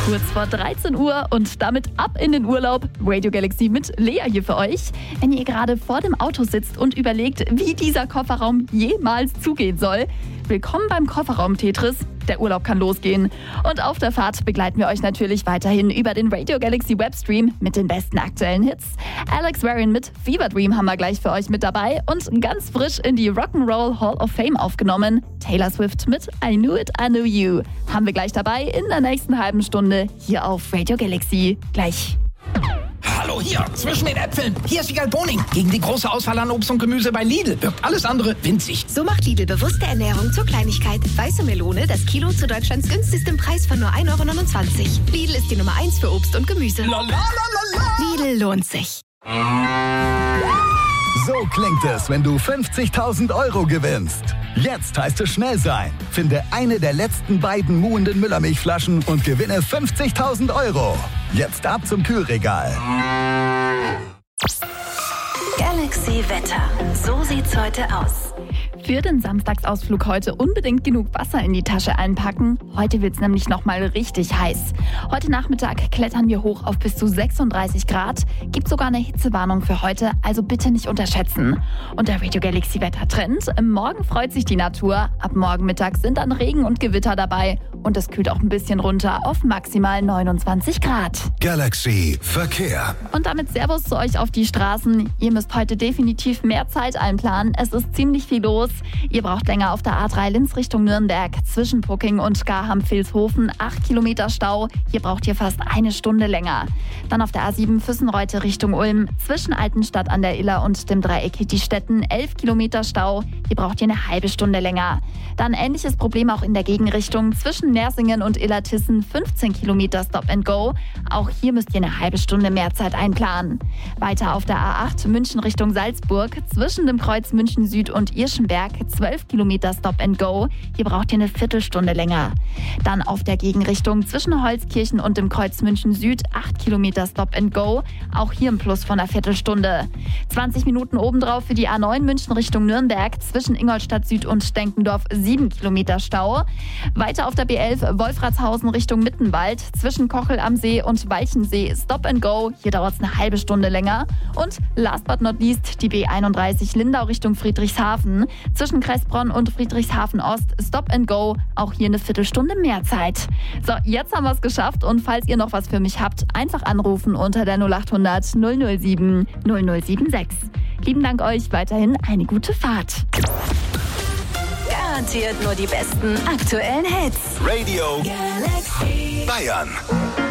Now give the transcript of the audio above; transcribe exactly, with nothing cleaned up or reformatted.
Kurz vor dreizehn Uhr und damit ab in den Urlaub. Radio Galaxy mit Lea hier für euch. Wenn ihr gerade vor dem Auto sitzt und überlegt, wie dieser Kofferraum jemals zugehen soll, willkommen beim Kofferraum-Tetris. Der Urlaub kann losgehen. Und auf der Fahrt begleiten wir euch natürlich weiterhin über den Radio Galaxy Webstream mit den besten aktuellen Hits. Alex Warren mit Fever Dream haben wir gleich für euch mit dabei und ganz frisch in die Rock'n'Roll Hall of Fame aufgenommen. Taylor Swift mit I Knew It, I Knew You haben wir gleich dabei in der nächsten halben Stunde hier auf Radio Galaxy. Gleich. Hallo, hier, zwischen den Äpfeln. Hier ist Wiegald Boning. Gegen die große Auswahl an Obst und Gemüse bei Lidl wirkt alles andere winzig. So macht Lidl bewusste Ernährung zur Kleinigkeit. Weiße Melone, das Kilo zu Deutschlands günstigstem Preis von nur ein Euro neunundzwanzig. Lidl ist die Nummer eins für Obst und Gemüse. La, la, la, la, la. Lidl lohnt sich. So klingt es, wenn du fünfzigtausend Euro gewinnst. Jetzt heißt es schnell sein. Finde eine der letzten beiden muhenden Müllermilchflaschen und gewinne fünfzigtausend Euro. Jetzt ab zum Kühlregal. Galaxy Wetter. So sieht's heute aus. Für den Samstagsausflug heute unbedingt genug Wasser in die Tasche einpacken. Heute wird's nämlich nochmal richtig heiß. Heute Nachmittag klettern wir hoch auf bis zu sechsunddreißig Grad. Gibt sogar eine Hitzewarnung für heute, also bitte nicht unterschätzen. Und der Radio Galaxy Wettertrend. Morgen freut sich die Natur. Ab morgen Mittag sind dann Regen und Gewitter dabei. Und es kühlt auch ein bisschen runter auf maximal neunundzwanzig Grad. Galaxy Verkehr. Und damit Servus zu euch auf die Straßen. Ihr müsst heute definitiv mehr Zeit einplanen. Es ist ziemlich viel los. Ihr braucht länger auf der A drei Linz Richtung Nürnberg. Zwischen Pucking und Garham-Vilshofen acht Kilometer Stau. Hier braucht ihr fast eine Stunde länger. Dann auf der A sieben Füssenreute Richtung Ulm. Zwischen Altenstadt an der Iller und dem Dreieck Hittistetten elf Kilometer Stau. Hier braucht ihr eine halbe Stunde länger. Dann ähnliches Problem auch in der Gegenrichtung. Zwischen Nersingen und Illertissen fünfzehn Kilometer Stop and Go. Auch hier müsst ihr eine halbe Stunde mehr Zeit einplanen. Weiter auf der A acht München Richtung Salzburg. Zwischen dem Kreuz München Süd und Irschenberg zwölf Kilometer Stop and Go. Hier braucht ihr eine Viertelstunde länger. Dann auf der Gegenrichtung zwischen Holzkirchen und dem Kreuz München Süd acht Kilometer Stop and Go. Auch hier ein Plus von einer Viertelstunde. zwanzig Minuten obendrauf für die A neun München Richtung Nürnberg. Zwischen Ingolstadt Süd und Stenkendorf sieben Kilometer Stau. Weiter auf der B elf Wolfratshausen Richtung Mittenwald. Zwischen Kochel am See und Walchensee Stop and Go. Hier dauert es eine halbe Stunde länger. Und last but not least die B einunddreißig Lindau Richtung Friedrichshafen. Zwischen Kressbronn und Friedrichshafen Ost Stop and Go. Auch hier eine Viertelstunde mehr Zeit. So, jetzt haben wir es geschafft. Und falls ihr noch was für mich habt, einfach anrufen unter der null acht hundert null null sieben null null sieben sechs. Lieben Dank euch. Weiterhin eine gute Fahrt. Garantiert nur die besten aktuellen Hits. Radio Galaxy Bayern.